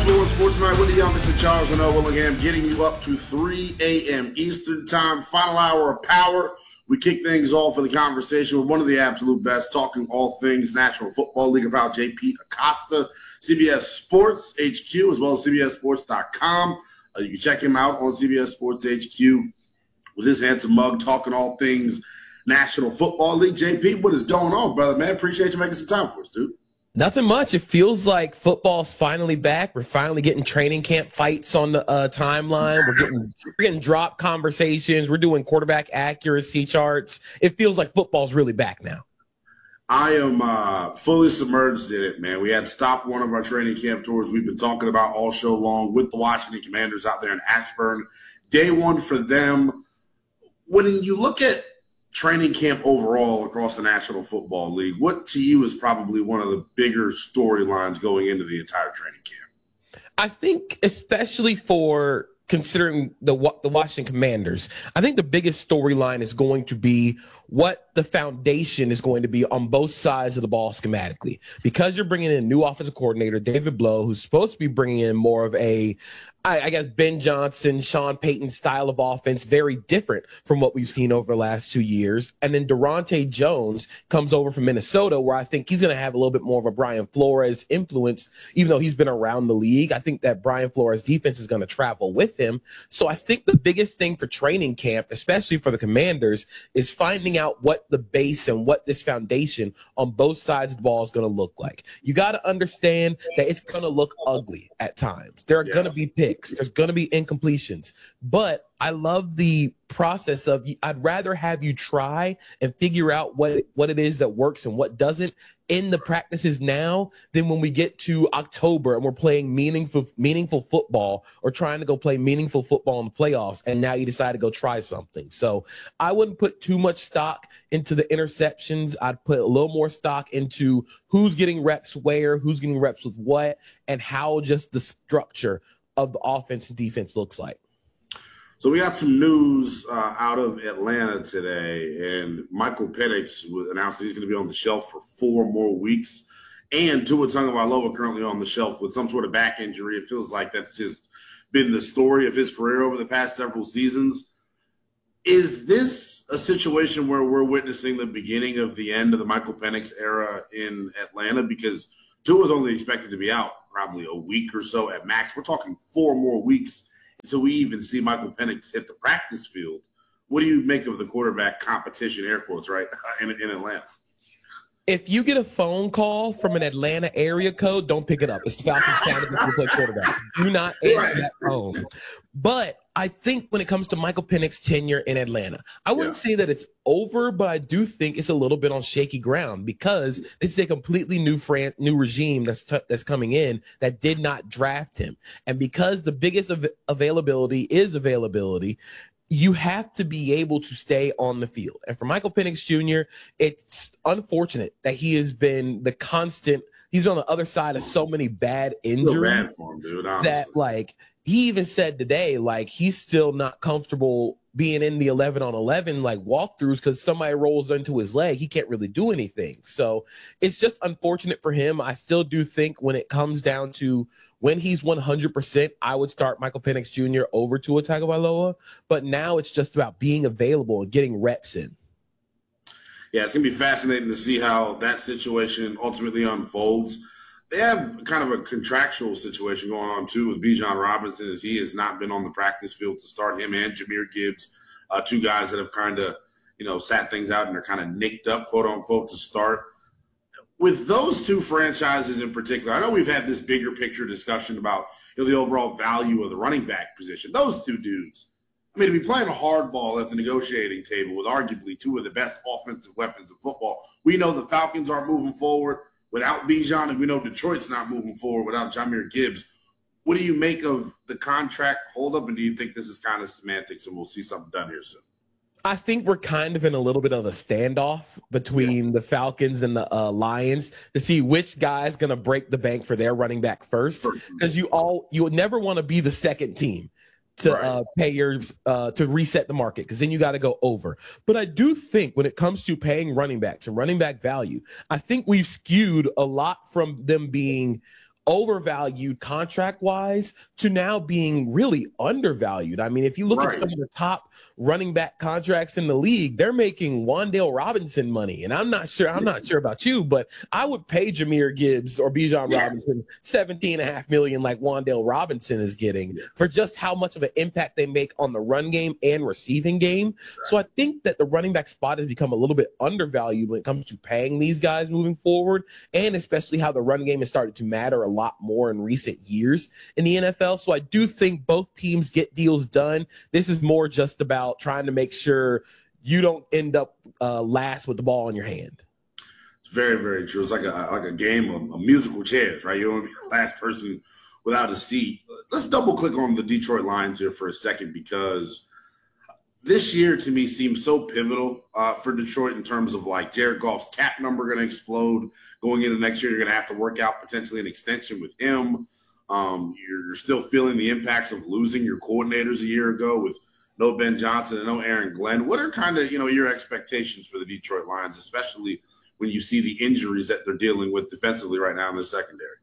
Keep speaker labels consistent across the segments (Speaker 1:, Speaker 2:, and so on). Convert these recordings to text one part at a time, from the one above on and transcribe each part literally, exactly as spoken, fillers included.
Speaker 1: Sports, Sports Night with the youngest of Charles and O. Willingham, getting you up to three a.m. Eastern Time, final hour of power. We kick things off with a conversation with one of the absolute best, talking all things National Football League about J P Acosta, C B S Sports H Q, as well as C B S Sports dot com. Uh, you can check him out on C B S Sports H Q with his handsome mug, talking all things National Football League. J P, what is going on, brother, man? Appreciate you making some time for us, dude.
Speaker 2: Nothing much. It feels like football's finally back. We're finally getting training camp fights on the uh, timeline. We're getting we're getting drop conversations. We're doing quarterback accuracy charts. It feels like football's really back now.
Speaker 1: I am uh, fully submerged in it, man. We had stopped one of our training camp tours we've been talking about all show long with the Washington Commanders out there in Ashburn. Day one for them. When you look at training camp overall across the National Football League, what to you is probably one of the bigger storylines going into the entire training camp?
Speaker 2: I think especially for considering the the Washington Commanders, I think the biggest storyline is going to be what the foundation is going to be on both sides of the ball schematically. Because you're bringing in a new offensive coordinator, David Blough, who's supposed to be bringing in more of a, I, I guess, Ben Johnson, Sean Payton style of offense, very different from what we've seen over the last two years. And then Durante Jones comes over from Minnesota, where I think he's going to have a little bit more of a Brian Flores influence, even though he's been around the league. I think that Brian Flores defense is going to travel with him. So I think the biggest thing for training camp, especially for the Commanders, is finding out what the base and what this foundation on both sides of the ball is going to look like. You got to understand that it's going to look ugly at times. There are yeah. going to be picks. There's going to be incompletions. But I love the process of, I'd rather have you try and figure out what it, what it is that works and what doesn't in the practices now than when we get to October and we're playing meaningful meaningful football or trying to go play meaningful football in the playoffs, and now you decide to go try something. So I wouldn't put too much stock into the interceptions. I'd put a little more stock into who's getting reps where, who's getting reps with what, and how just the structure of the offense and defense looks like.
Speaker 1: So we got some news uh, out of Atlanta today, and Michael Penix announced that he's going to be on the shelf for four more weeks. And Tua Tagovailoa currently on the shelf with some sort of back injury. It feels like that's just been the story of his career over the past several seasons. Is this a situation where we're witnessing the beginning of the end of the Michael Penix era in Atlanta? Because Tua is only expected to be out probably a week or so at max. We're talking four more weeks until we even see Michael Penix hit the practice field. What do you make of the quarterback competition, air quotes, right, in, in Atlanta?
Speaker 2: If you get a phone call from an Atlanta area code, don't pick it up. It's the Falcons trying to play quarterback. Do not answer right. that phone. But I think when it comes to Michael Penix's tenure in Atlanta, I wouldn't yeah. say that it's over, but I do think it's a little bit on shaky ground because this is a completely new fran- new regime that's t- that's coming in that did not draft him. And because the biggest av- availability is availability, you have to be able to stay on the field. And for Michael Penix Junior, it's unfortunate that he has been the constant – he's been on the other side of so many bad injuries
Speaker 1: bad for him, dude,
Speaker 2: that, like, he even said today, like, he's still not comfortable being in the eleven on eleven, like, walkthroughs because somebody rolls into his leg. He can't really do anything. So it's just unfortunate for him. I still do think when it comes down to when he's one hundred percent, I would start Michael Penix Junior over Tua Tagovailoa. But now it's just about being available and getting reps in.
Speaker 1: Yeah, it's going to be fascinating to see how that situation ultimately unfolds. They have kind of a contractual situation going on, too, with Bijan Robinson, as he has not been on the practice field to start, him and Jahmyr Gibbs, uh, two guys that have kind of, you know, sat things out and are kind of nicked up, quote unquote, to start. With those two franchises in particular, I know we've had this bigger picture discussion about, you know, the overall value of the running back position. Those two dudes, I mean, to be playing a hardball at the negotiating table with arguably two of the best offensive weapons of football. We know the Falcons aren't moving forward without Bijan, and we know Detroit's not moving forward without Jahmyr Gibbs. What do you make of the contract holdup, and do you think this is kind of semantics and we'll see something done here soon?
Speaker 2: I think we're kind of in a little bit of a standoff between yeah. the Falcons and the uh, Lions to see which guy's going to break the bank for their running back first, because you all you would never want to be the second team to right. uh, pay your uh, to reset the market, because then you got to go over. But I do think when it comes to paying running backs and running back value, I think we've skewed a lot from them being overvalued contract wise to now being really undervalued. I mean, if you look
Speaker 1: Right.
Speaker 2: at some of the top running back contracts in the league, they're making Wan'Dale Robinson money. And I'm not sure, I'm not sure about you, but I would pay Jahmyr Gibbs or Bijan
Speaker 1: Yes.
Speaker 2: Robinson seventeen and a half million like Wan'Dale Robinson is getting for just how much of an impact they make on the run game and receiving game. Right. So I think that the running back spot has become a little bit undervalued when it comes to paying these guys moving forward, and especially how the run game has started to matter a lot more in recent years in the N F L. So I do think both teams get deals done. This is more just about trying to make sure you don't end up uh, last with the ball in your hand.
Speaker 1: It's very, very true. It's like a like a game of, of musical chairs, right? You don't want to be the last person without a seat. Let's double click on the Detroit Lions here for a second, because this year to me seems so pivotal uh, for Detroit in terms of like Jared Goff's cap number going to explode going into next year. You're going to have to work out potentially an extension with him. Um, you're, you're still feeling the impacts of losing your coordinators a year ago with no Ben Johnson and no Aaron Glenn. What are kind of, you know, your expectations for the Detroit Lions, especially when you see the injuries that they're dealing with defensively right now in their secondary?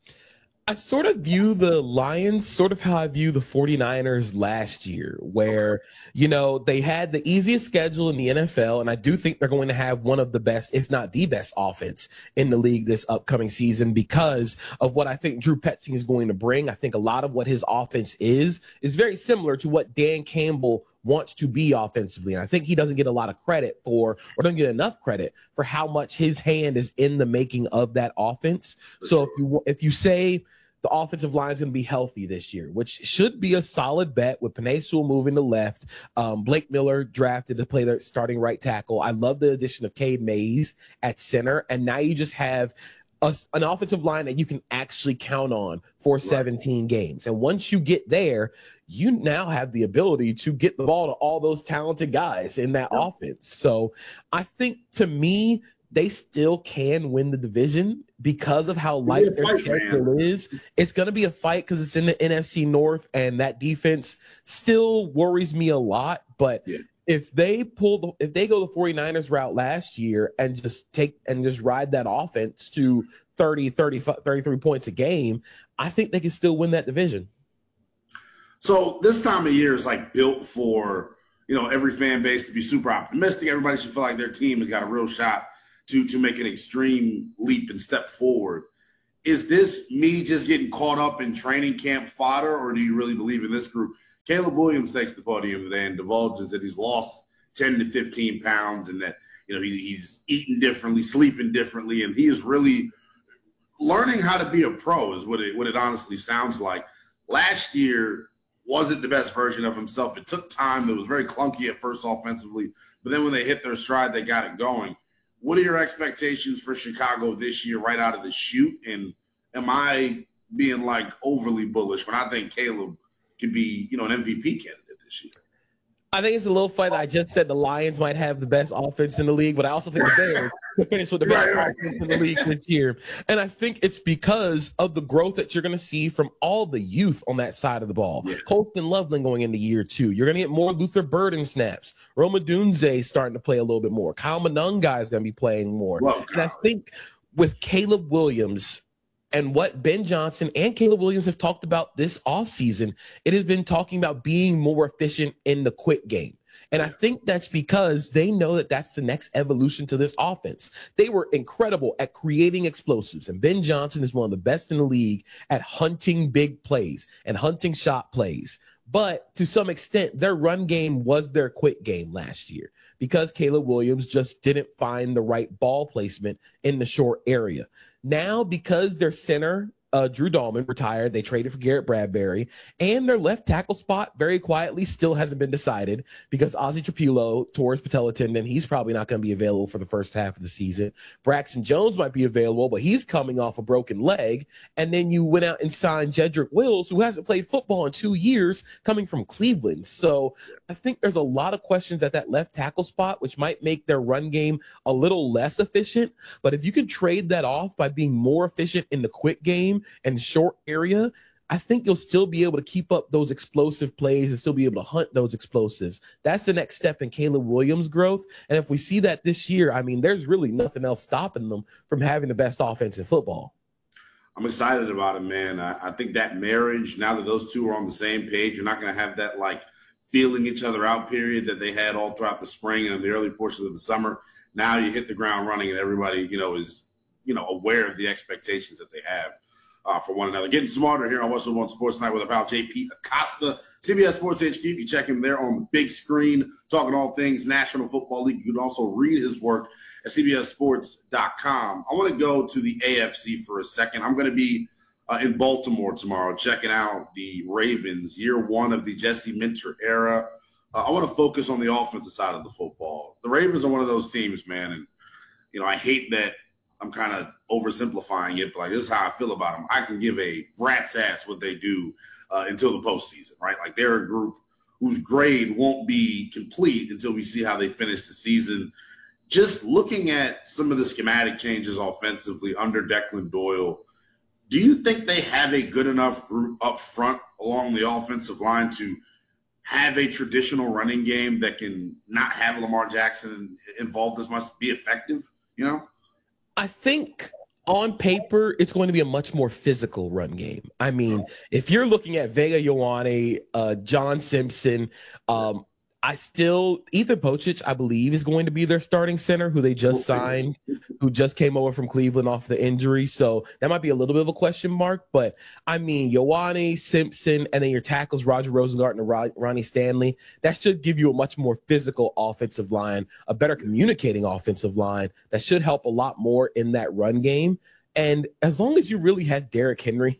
Speaker 2: I sort of view the Lions sort of how I view the 49ers last year, where, you know, they had the easiest schedule in the N F L, and I do think they're going to have one of the best, if not the best, offense in the league this upcoming season because of what I think Drew Petzing is going to bring. I think a lot of what his offense is is very similar to what Dan Campbell wants to be offensively. And I think he doesn't get a lot of credit for, or doesn't get enough credit for how much his hand is in the making of that offense. So if you if you say the offensive line is going to be healthy this year, which should be a solid bet with Penei Sewell moving to left, um, Blake Miller drafted to play their starting right tackle. I love the addition of Cade Mays at center. And now you just have A, an offensive line that you can actually count on for seventeen right. games. And once you get there, you now have the ability to get the ball to all those talented guys in that yeah. offense. So I think, to me, they still can win the division because of how light their fight, schedule man. is. It's going to be a fight because it's in the N F C North, and that defense still worries me a lot. But yeah. if they pull the, if they go the 49ers route last year and just take and just ride that offense to thirty, thirty, thirty-three points a game, I think they can still win that division.
Speaker 1: So this time of year is like built for, you know, every fan base to be super optimistic. Everybody should feel like their team has got a real shot to, to make an extreme leap and step forward. Is this me just getting caught up in training camp fodder, or do you really believe in this group? Caleb Williams takes the podium today and divulges that he's lost ten to fifteen pounds and that, you know, he, he's eating differently, sleeping differently, and he is really learning how to be a pro is what it, what it honestly sounds like. Last year wasn't the best version of himself. It took time. It was very clunky at first offensively, but then when they hit their stride, they got it going. What are your expectations for Chicago this year right out of the chute? And am I being like overly bullish when I think Caleb could be, you know, an M V P candidate this year?
Speaker 2: I think it's a little fight. I just said the Lions might have the best offense in the league, but I also think the Bears will finish with the best right, right. offense in the league this year. And I think it's because of the growth that you're going to see from all the youth on that side of the ball. Yeah. Colston Loveland going into year two. You're going to get more Luther Burden snaps. Roma Dunze starting to play a little bit more. Kyle Monunga is going to be playing more. Well, and I think with Caleb Williams and what Ben Johnson and Caleb Williams have talked about this offseason, it has been talking about being more efficient in the quick game. And I think that's because they know that that's the next evolution to this offense. They were incredible at creating explosives, and Ben Johnson is one of the best in the league at hunting big plays and hunting shot plays. But to some extent, their run game was their quick game last year because Caleb Williams just didn't find the right ball placement in the short area. Now, because their center, uh, Drew Dahlman, retired, they traded for Garrett Bradbury, and their left tackle spot very quietly still hasn't been decided because Ozzie Trapilo tore his patella tendon. He's probably not going to be available for the first half of the season. Braxton Jones might be available, but he's coming off a broken leg. And then you went out and signed Jedrick Wills, who hasn't played football in two years, coming from Cleveland. So I think there's a lot of questions at that left tackle spot, which might make their run game a little less efficient. But if you can trade that off by being more efficient in the quick game and short area, I think you'll still be able to keep up those explosive plays and still be able to hunt those explosives. That's the next step in Caleb Williams' growth. And if we see that this year, I mean, there's really nothing else stopping them from having the best offense in football.
Speaker 1: I'm excited about it, man. I, I think that marriage, now that those two are on the same page, you're not going to have that like feeling each other out period that they had all throughout the spring and in the early portions of the summer. Now you hit the ground running and everybody, you know, is, you know, aware of the expectations that they have uh, for one another. Getting smarter here on Westwood One Sports Night with our pal J P Acosta, C B S Sports H Q. You can check him there on the big screen, talking all things National Football League. You can also read his work at C B S sports dot com. I want to go to the A F C for a second. I'm going to be uh, in Baltimore tomorrow checking out the Ravens, year one of the Jesse Minter era. Uh, I want to focus on the offensive side of the football. The Ravens are one of those teams, man, and, you know, I hate that I'm kind of oversimplifying it, but like, this is how I feel about them. I can give a rat's ass what they do uh, until the postseason, right? Like, they're a group whose grade won't be complete until we see how they finish the season. Just looking at some of the schematic changes offensively under Declan Doyle, do you think they have a good enough group up front along the offensive line to have a traditional running game that can not have Lamar Jackson involved as much, be effective, you know?
Speaker 2: I think on paper, it's going to be a much more physical run game. I mean, if you're looking at Vega Ioane, uh, John Simpson, um, I still Ethan Pocic, I believe, is going to be their starting center, who they just signed, who just came over from Cleveland off the injury. So that might be a little bit of a question mark. But I mean, Ioane, Simpson, and then your tackles, Roger Rosengarten and Ron- Ronnie Stanley. That should give you a much more physical offensive line, a better communicating offensive line that should help a lot more in that run game. And as long as you really have Derrick Henry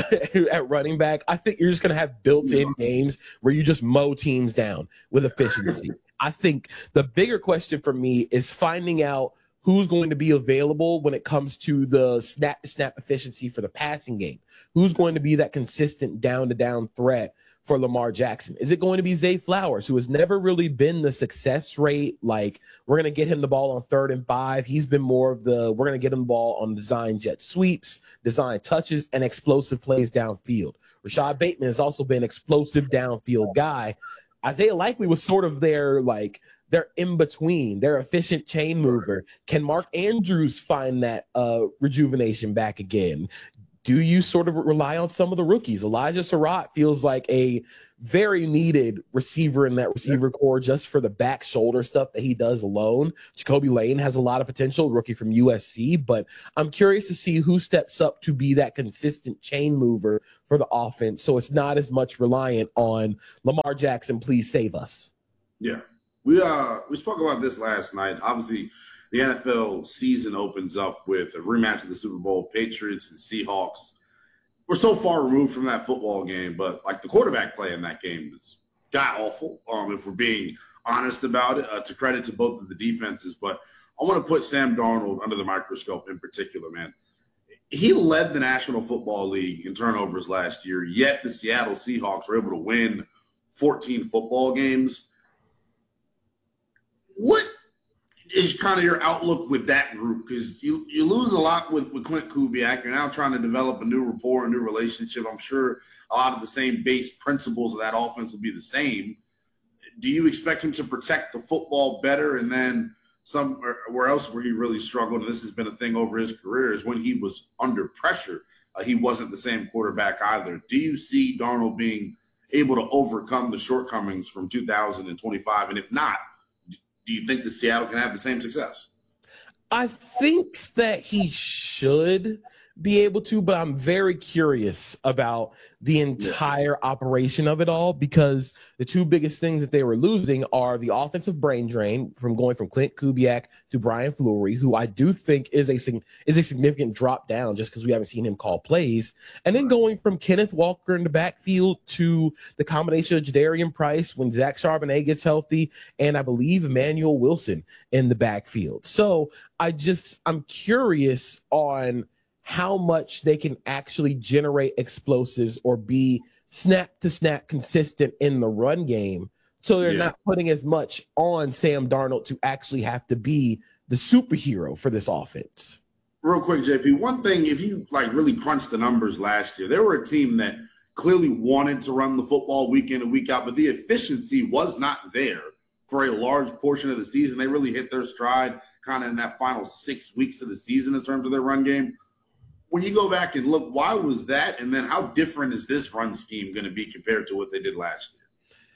Speaker 2: at running back, I think you're just going to have built-in games where you just mow teams down with efficiency. I think the bigger question for me is finding out who's going to be available when it comes to the snap snap efficiency for the passing game. Who's going to be that consistent down-to-down threat for Lamar Jackson? Is it going to be Zay Flowers, who has never really been the success rate? Like, we're going to get him the ball on third and five. He's been more of the, we're going to get him the ball on design jet sweeps, design touches, and explosive plays downfield. Rashad Bateman has also been explosive downfield guy. Isaiah Likely was sort of their, like, they're in between. They're efficient chain mover. Can Mark Andrews find that uh, rejuvenation back again? Do you sort of rely on some of the rookies? Elijah Surratt feels like a very needed receiver in that receiver core just for the back shoulder stuff that he does alone. Jacoby Lane has a lot of potential, rookie from U S C, but I'm curious to see who steps up to be that consistent chain mover for the offense so it's not as much reliant on Lamar Jackson, please save us.
Speaker 1: Yeah. We uh we spoke about this last night. Obviously, the N F L season opens up with a rematch of the Super Bowl, Patriots and Seahawks. We're so far removed from that football game, but like the quarterback play in that game is god awful. Um, if we're being honest about it, uh, to credit to both of the defenses. But I want to put Sam Darnold under the microscope in particular, man. He led the National Football League in turnovers last year, yet the Seattle Seahawks were able to win fourteen football games. What is kind of your outlook with that group? Because you, you lose a lot with, with Clint Kubiak. You're now trying to develop a new rapport, a new relationship. I'm sure a lot of the same base principles of that offense will be the same. Do you expect him to protect the football better? And then somewhere else where he really struggled, and this has been a thing over his career, is when he was under pressure, uh, he wasn't the same quarterback either. Do you see Darnold being able to overcome the shortcomings from two thousand twenty-five? And if not, do you think that Seattle can have the same success?
Speaker 2: I think that he should be able to, but I'm very curious about the entire operation of it all, because the two biggest things that they were losing are the offensive brain drain from going from Clint Kubiak to Brian Fleury, who I do think is a is a significant drop down just because we haven't seen him call plays, and then going from Kenneth Walker in the backfield to the combination of Jadarian Price when Zach Charbonnet gets healthy, and I believe Emmanuel Wilson in the backfield. So I just I'm curious on how much they can actually generate explosives or be snap to snap consistent in the run game. So they're yeah. not putting as much on Sam Darnold to actually have to be the superhero for this offense.
Speaker 1: Real quick, J P, one thing, if you like really crunch the numbers last year, they were a team that clearly wanted to run the football week in and week out, but the efficiency was not there for a large portion of the season. They really hit their stride kind of in that final six weeks of the season in terms of their run game. when you go back and look, why was that? And then how different is this run scheme going to be compared to what they did last year?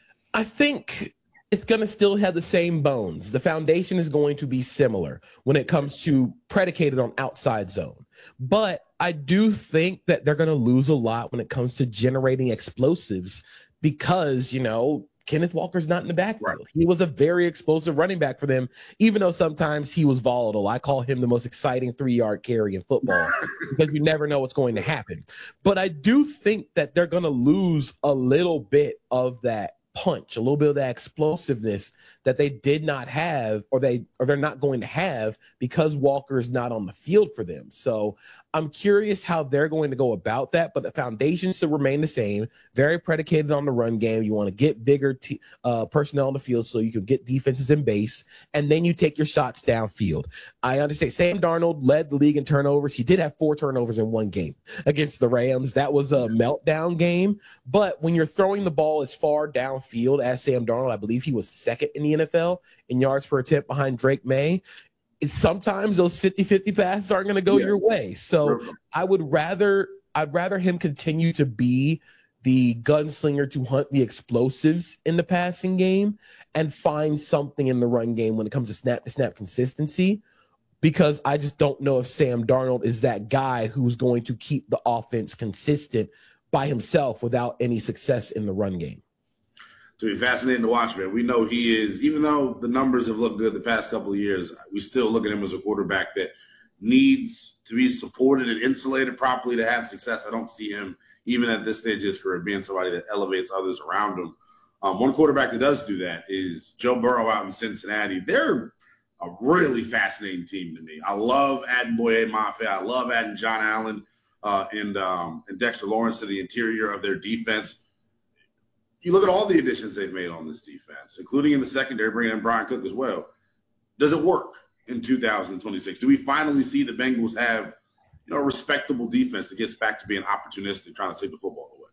Speaker 2: I think it's going to still have the same bones. The foundation is going to be similar when it comes to predicated on outside zone. But I do think that they're going to lose a lot when it comes to generating explosives because, you know, Kenneth Walker's not in the backfield. Right. He was a very explosive running back for them, even though sometimes he was volatile. I call him the most exciting three-yard carry in football because you never know what's going to happen. But I do think that they're going to lose a little bit of that punch, a little bit of that explosiveness that they did not have, or they or they're not going to have because Walker is not on the field for them. So I'm curious how they're going to go about that, but the foundation should remain the same, very predicated on the run game. You want to get bigger t- uh, personnel on the field so you can get defenses in base, and then you take your shots downfield. I understand Sam Darnold led the league in turnovers. He did have four turnovers in one game against the Rams. That was a meltdown game, but when you're throwing the ball as far downfield as Sam Darnold, I believe he was second in the N F L in yards per attempt behind Drake May. It's sometimes those fifty-fifty passes aren't going to go yeah. your way. So I would rather I'd rather him continue to be the gunslinger to hunt the explosives in the passing game and find something in the run game when it comes to snap to snap consistency, because I just don't know if Sam Darnold is that guy who's going to keep the offense consistent by himself without any success in the run game.
Speaker 1: To be fascinating to watch, man. We know he is, even though the numbers have looked good the past couple of years, we still look at him as a quarterback that needs to be supported and insulated properly to have success. I don't see him, even at this stage of his career, being somebody that elevates others around him. Um, one quarterback that does do that is Joe Burrow out in Cincinnati. They're a really fascinating team to me. I love adding Boye Mafe. I love adding John Allen uh, and, um, and Dexter Lawrence to the interior of their defense. You look at all the additions they've made on this defense, including in the secondary, bringing in Brian Cook as well. Does it work in two thousand twenty-six? Do we finally see the Bengals have, you know, a respectable defense that gets back to being opportunistic, trying to take the football away?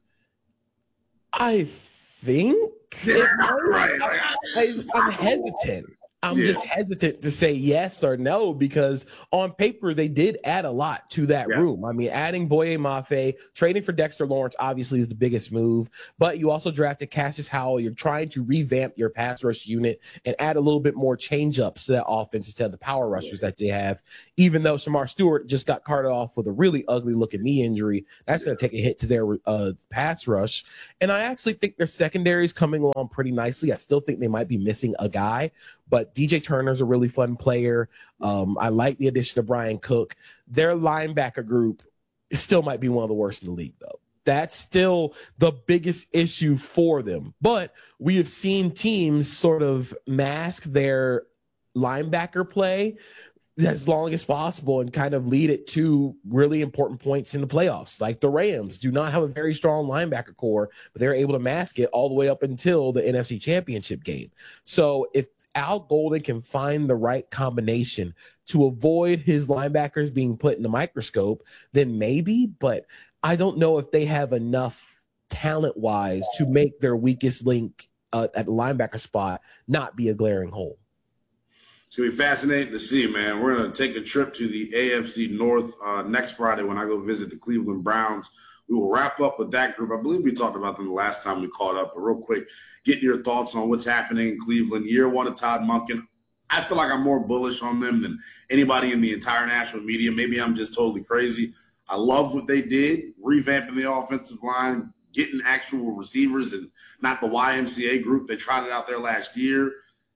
Speaker 2: I think it
Speaker 1: right.
Speaker 2: I, I, I'm hesitant. I'm yeah. just hesitant to say yes or no because on paper they did add a lot to that yeah. room. I mean, adding Boye Mafe, trading for Dexter Lawrence obviously is the biggest move, but you also drafted Cassius Howell. You're trying to revamp your pass rush unit and add a little bit more change-ups to that offense instead of the power rushers yeah. that they have, even though Shamar Stewart just got carted off with a really ugly-looking knee injury. That's yeah. going to take a hit to their uh, pass rush. And I actually think their secondary is coming along pretty nicely. I still think they might be missing a guy, but D J Turner's a really fun player. Um, I like the addition of Brian Cook. Their linebacker group still might be one of the worst in the league, though. That's still the biggest issue for them. But we have seen teams sort of mask their linebacker play as long as possible and kind of lead it to really important points in the playoffs. Like the Rams do not have a very strong linebacker core, but they're able to mask it all the way up until the N F C Championship game. So if Al Golden can find the right combination to avoid his linebackers being put in the microscope, then maybe, but I don't know if they have enough talent-wise to make their weakest link uh, at the linebacker spot not be a glaring hole.
Speaker 1: It's going to be fascinating to see, man. We're going to take a trip to the A F C North uh, next Friday when I go visit the Cleveland Browns. We will wrap up with that group. I believe we talked about them the last time we caught up, but real quick, getting your thoughts on what's happening in Cleveland. Year one of Todd Monken. I feel like I'm more bullish on them than anybody in the entire national media. Maybe I'm just totally crazy. I love what they did, revamping the offensive line, getting actual receivers and not the Y M C A group they trotted out there last year.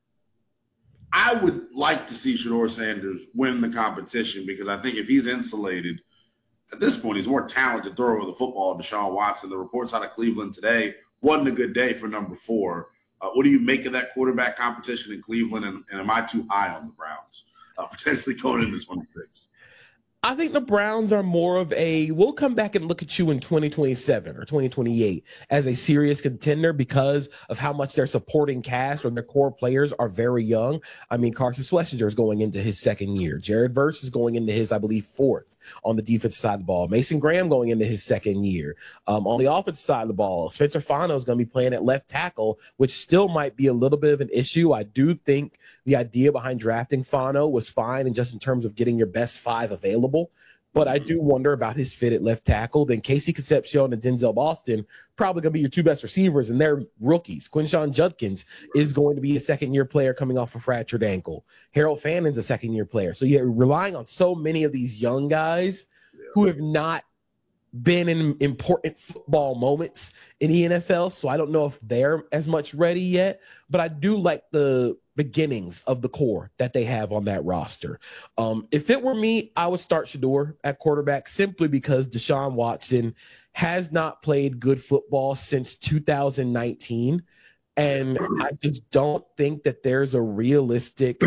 Speaker 1: I would like to see Shedeur Sanders win the competition because I think if he's insulated, at this point, he's more talented thrower of the football than Deshaun Watson. The reports out of Cleveland today wasn't a good day for number four. Uh, what do you make of that quarterback competition in Cleveland, and, and am I too high on the Browns, uh, potentially going into twenty-six?
Speaker 2: I think the Browns are more of a, we'll come back and look at you in twenty twenty-seven or twenty twenty-eight as a serious contender because of how much their supporting cast or their core players are very young. I mean, Carson Schlesinger is going into his second year. Jared Verse is going into his, I believe, fourth on the defensive side of the ball. Mason Graham going into his second year. Um, on the offensive side of the ball, Spencer Fano is going to be playing at left tackle, which still might be a little bit of an issue. I do think the idea behind drafting Fano was fine and just in terms of getting your best five available. But I do wonder about his fit at left tackle. Then Casey Concepcion and Denzel Boston probably going to be your two best receivers, and they're rookies. Quinshon Judkins is going to be a second-year player coming off a fractured ankle. Harold Fannon's a second-year player. So you're relying on so many of these young guys who have not been in important football moments in the N F L. So I don't know if they're as much ready yet, but I do like the beginnings of the core that they have on that roster. Um, if it were me, I would start Shedeur at quarterback simply because Deshaun Watson has not played good football since two thousand nineteen. And I just don't think that there's a realistic,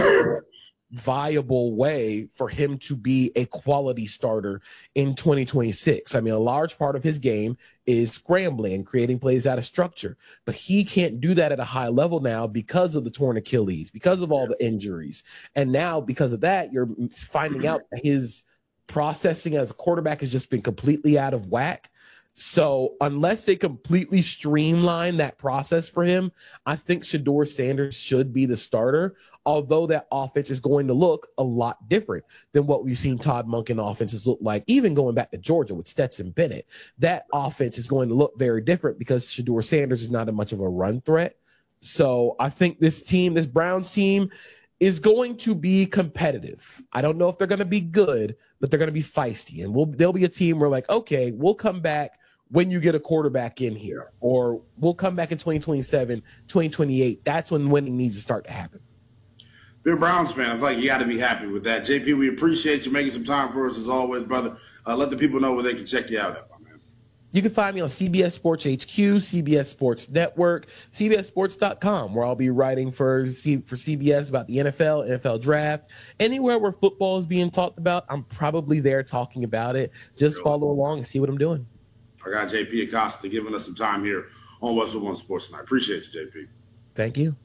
Speaker 2: viable way for him to be a quality starter in twenty twenty-six. I mean, a large part of his game is scrambling and creating plays out of structure, but he can't do that at a high level now because of the torn Achilles, because of all the injuries. And now because of that, you're finding out that his processing as a quarterback has just been completely out of whack. So unless they completely streamline that process for him, I think Shedeur Sanders should be the starter, although that offense is going to look a lot different than what we've seen Todd Monken offenses look like, even going back to Georgia with Stetson Bennett. That offense is going to look very different because Shedeur Sanders is not a much of a run threat. So I think this team, this Browns team, is going to be competitive. I don't know if they're going to be good, but they're going to be feisty. And we'll, they'll be a team where, like, okay, we'll come back when you get a quarterback in here, or we'll come back in twenty twenty-seven, twenty twenty-eight. That's when winning needs to start to happen.
Speaker 1: If you're a Browns fan, I feel like you got to be happy with that. J P, we appreciate you making some time for us as always, brother. Uh, let the people know where they can check you out at, my man.
Speaker 2: You can find me on C B S Sports H Q, C B S Sports Network, C B S sports dot com, where I'll be writing for C- for C B S about the N F L, N F L draft. Anywhere where football is being talked about, I'm probably there talking about it. Just really? Follow along and see what I'm doing.
Speaker 1: I got J P Acosta giving us some time here on Westwood One Sports tonight. Appreciate you, J P.
Speaker 2: Thank you.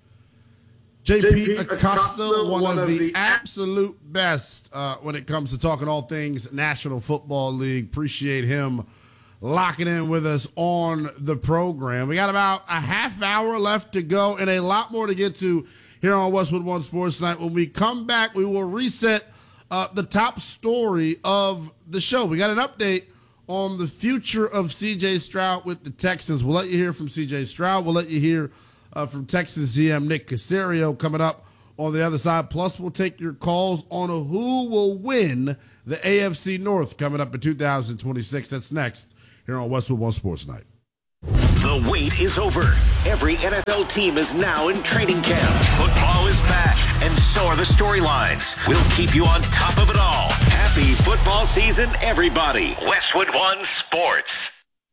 Speaker 3: J P Acosta, one, one of the, the absolute best uh, when it comes to talking all things National Football League. Appreciate him locking in with us on the program. We got about a half hour left to go and a lot more to get to here on Westwood One Sports Night. When we come back, we will reset uh, the top story of the show. We got an update on the future of C J Stroud with the Texans. We'll let you hear from C J Stroud. We'll let you hear uh, from Texans G M Nick Caserio coming up on the other side. Plus, we'll take your calls on who will win the A F C North coming up in two thousand twenty-six. That's next here on Westwood One Sports Night.
Speaker 4: The wait is over. Every N F L team is now in training camp. Football is back, and so are the storylines. We'll keep you on top of it all. Happy football season, everybody. Westwood One Sports.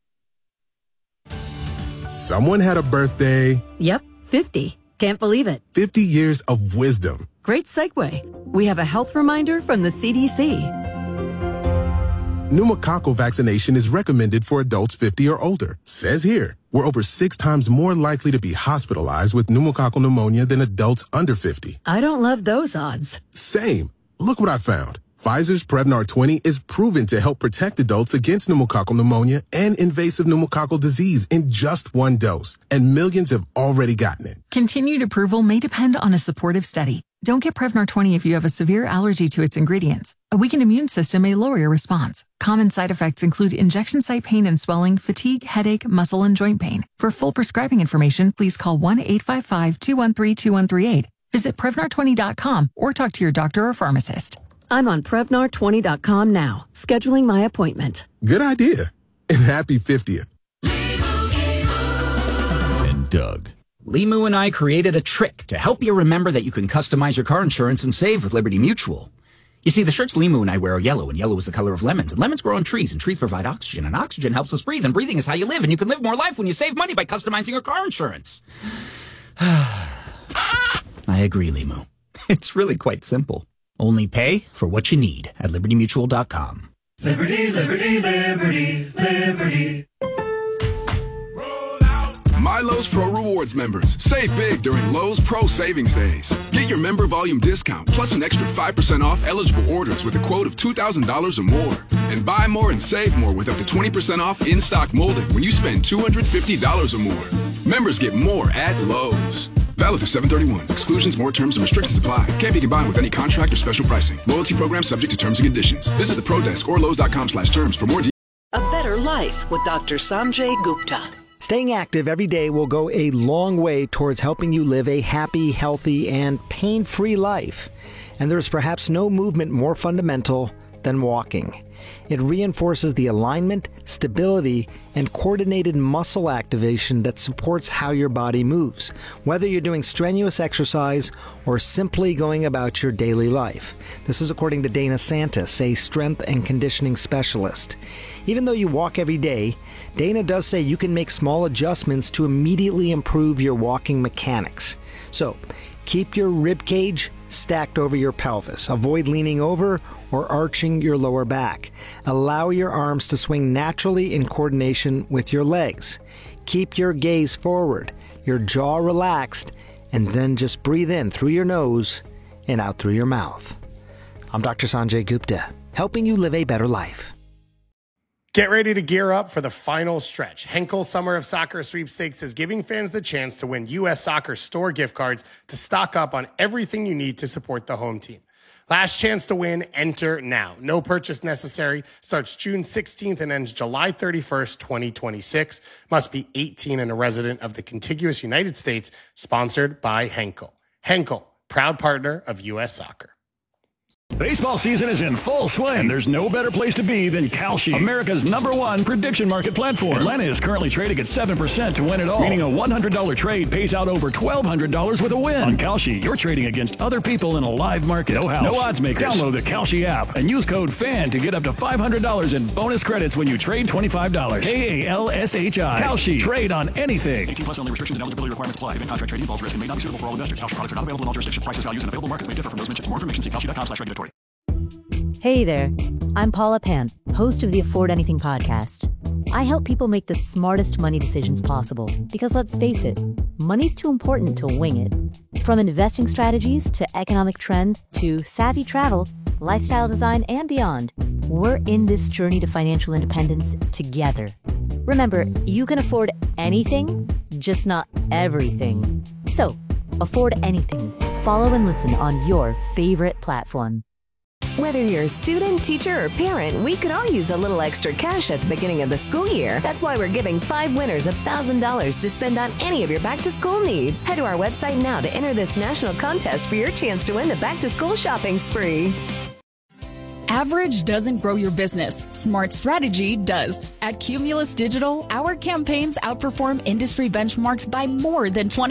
Speaker 5: Someone had a birthday.
Speaker 6: Yep, fifty. Can't believe it.
Speaker 5: fifty years of wisdom.
Speaker 6: Great segue. We have a health reminder from the C D C.
Speaker 5: Pneumococcal vaccination is recommended for adults fifty or older. Says here, we're over six times more likely to be hospitalized with pneumococcal pneumonia than adults under fifty.
Speaker 6: I don't love those odds.
Speaker 5: Same. Look what I found. Pfizer's Prevnar twenty is proven to help protect adults against pneumococcal pneumonia and invasive pneumococcal disease in just one dose. And millions have already gotten it.
Speaker 7: Continued approval may depend on a supportive study. Don't get Prevnar twenty if you have a severe allergy to its ingredients. A weakened immune system may lower your response. Common side effects include injection site pain and swelling, fatigue, headache, muscle, and joint pain. For full prescribing information, please call one eight five five, two one three, two one three eight. Visit Prevnar twenty dot com or talk to your doctor or pharmacist.
Speaker 6: I'm on Prevnar twenty dot com now, scheduling my appointment.
Speaker 5: Good idea. And happy fiftieth.
Speaker 8: And Doug. Limu and I created a trick to help you remember that you can customize your car insurance and save with Liberty Mutual. You see, the shirts Limu and I wear are yellow, and yellow is the color of lemons, and lemons grow on trees, and trees provide oxygen, and oxygen helps us breathe, and breathing is how you live, and you can live more life when you save money by customizing your car insurance. I agree, Limu. It's really quite simple. Only pay for what you need at liberty mutual dot com.
Speaker 9: Liberty, liberty, liberty, liberty.
Speaker 10: My Lowe's Pro Rewards members, save big during Lowe's Pro Savings Days. Get your member volume discount plus an extra five percent off eligible orders with a quote of two thousand dollars or more. And buy more and save more with up to twenty percent off in-stock molding when you spend two hundred fifty dollars or more. Members get more at Lowe's. Valid through seven thirty-one. Exclusions, more terms, and restrictions apply. Can't be combined with any contract or special pricing. Loyalty program subject to terms and conditions. Visit the Pro Desk or Lowe's dot com slash terms for more details.
Speaker 11: A better life with Doctor Sanjay Gupta.
Speaker 12: Staying active every day will go a long way towards helping you live a happy, healthy, and pain-free life. And there's perhaps no movement more fundamental than walking. It reinforces the alignment, stability, and coordinated muscle activation that supports how your body moves, whether you're doing strenuous exercise or simply going about your daily life. This is according to Dana Santis, a strength and conditioning specialist. Even though you walk every day, Dana does say you can make small adjustments to immediately improve your walking mechanics. So, keep your rib cage stacked over your pelvis. Avoid leaning over or arching your lower back. Allow your arms to swing naturally in coordination with your legs. Keep your gaze forward, your jaw relaxed, and then just breathe in through your nose and out through your mouth. I'm Doctor Sanjay Gupta, helping you live a better life.
Speaker 13: Get ready to gear up for the final stretch. Henkel Summer of Soccer Sweepstakes is giving fans the chance to win U S Soccer store gift cards to stock up on everything you need to support the home team. Last chance to win, enter now. No purchase necessary. Starts June sixteenth and ends July thirty-first, twenty twenty-six. Must be eighteen and a resident of the contiguous United States. Sponsored by Henkel. Henkel, proud partner of U S Soccer.
Speaker 14: Baseball season is in full swing, and there's no better place to be than Kalshi, America's number one prediction market platform. Atlanta is currently trading at seven percent to win it all, meaning a one hundred dollars trade pays out over twelve hundred dollars with a win. On Kalshi, you're trading against other people in a live market. No house, no odds makers. Download the Kalshi app and use code FAN to get up to five hundred dollars in bonus credits when you trade twenty-five dollars. K A L S H I. Kalshi. Trade on anything. eighteen plus only. Restrictions and eligibility requirements apply. Event contract trading involves risk and may not be suitable for all investors. Kalshi products are not available in all jurisdictions. Prices, values, and available markets may differ from those mentioned. For more information, see kalshi dot com slash regulatory.
Speaker 15: Hey there, I'm Paula Pant, host of the Afford Anything podcast. I help people make the smartest money decisions possible because, let's face it, money's too important to wing it. From investing strategies to economic trends to savvy travel, lifestyle design, and beyond, we're in this journey to financial independence together. Remember, you can afford anything, just not everything. So, afford anything. Follow and listen on your favorite platform.
Speaker 16: Whether you're a student, teacher, or parent, we could all use a little extra cash at the beginning of the school year. That's why we're giving five winners one thousand dollars to spend on any of your back-to-school needs. Head to our website now to enter this national contest for your chance to win the back-to-school shopping spree.
Speaker 17: Average doesn't grow your business. Smart strategy does. At Cumulus Digital, our campaigns outperform industry benchmarks by more than twenty